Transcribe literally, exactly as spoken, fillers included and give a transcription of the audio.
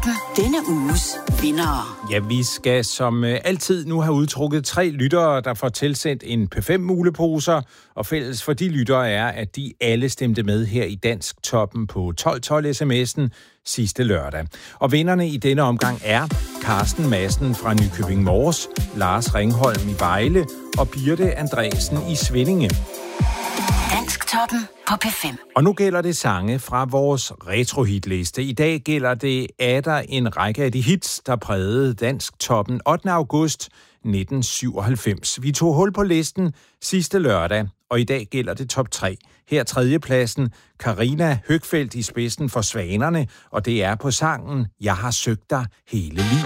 Toppen. Denne uges vinder. Ja, vi skal som altid nu have udtrukket tre lyttere, der får tilsendt en P fem muleposer, og fælles for de lyttere er, at de alle stemte med her i Dansk Toppen på tolv tolv sms'en sidste lørdag. Og vinderne i denne omgang er Carsten Madsen fra Nykøbing Mors, Lars Ringholm i Vejle og Birte Andresen i Svindinge. Dansk Toppen på P fem. Og nu gælder det sange fra vores retrohitliste. I dag gælder det atter en række af de hits, der prægede Dansk Toppen ottende august nitten syvoghalvfems. Vi tog hul på listen sidste lørdag, og i dag gælder det top tre. Her tredjepladsen, Karina Høgfeldt i spidsen for Svanerne, og det er på sangen Jeg har søgt dig hele livet.